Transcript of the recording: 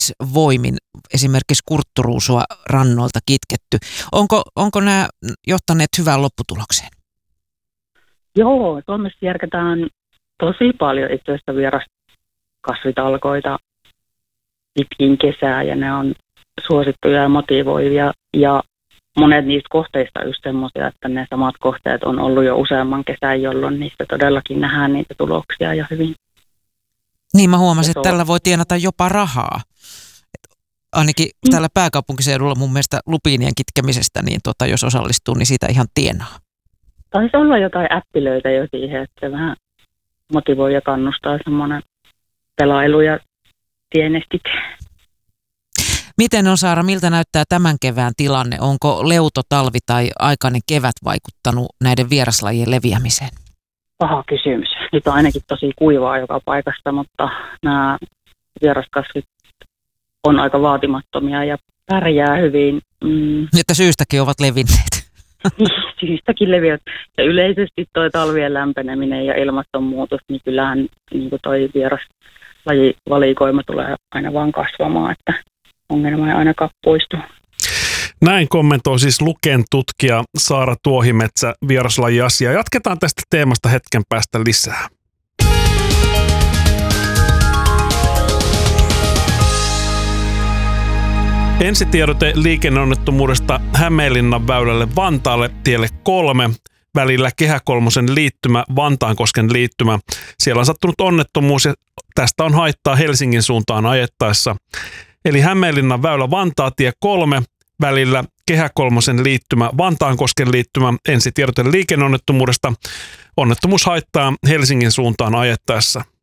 yhteisvoimin esimerkiksi kurtturuusua rannoilta kitketty. Onko nämä johtaneet hyvään lopputulokseen? Joo, Suomessa järkätään tosi paljon itse asiassa vieraskasvitalkoita pitkin kesää ja ne on suosittuja ja motivoivia ja monet niistä kohteista on just semmoisia, että ne samat kohteet on ollut jo useamman kesän, jolloin niistä todellakin nähdään niitä tuloksia ja hyvin. Niin mä huomasin, että tällä voi tienata jopa rahaa. Ainakin täällä pääkaupunkiseudulla mun mielestä lupiinien kitkemisestä, niin jos osallistuu, niin siitä ihan tienaa. Taisi olla jotain äppilöitä jo siihen, että se vähän motivoi ja kannustaa semmoinen pelailu ja tienestit. Miten on, Saara, miltä näyttää tämän kevään tilanne? Onko leuto, talvi tai aikainen kevät vaikuttanut näiden vieraslajien leviämiseen? Paha kysymys. Nyt on ainakin tosi kuivaa joka paikasta, mutta nämä vieraskasvit on aika vaatimattomia ja pärjää hyvin. Että syystäkin ovat levinneet. Syystäkin leviät. Ja yleisesti tuo talvien lämpeneminen ja ilmastonmuutos, niin kyllähän niin toi vieraslajivalikoima tulee aina vaan kasvamaan, että ongelma ei ainakaan poistu. Näin kommentoi siis Luken tutkija Saara Tuohimetsä vieraslajiasiaa. Jatketaan tästä teemasta hetken päästä lisää. Ensitiedote liikenneonnettomuudesta Hämeenlinnan väylälle Vantaalle tielle 3 välillä Kehä Kolmosen liittymä, Vantaankosken liittymä. Siellä on sattunut onnettomuus ja tästä on haittaa Helsingin suuntaan ajettaessa. Eli Hämeenlinnan väylä Vantaatie 3 välillä Kehä Kolmosen liittymä, Vantaankosken liittymä, ensitiedote liikenneonnettomuudesta. Onnettomuus haittaa Helsingin suuntaan ajettaessa.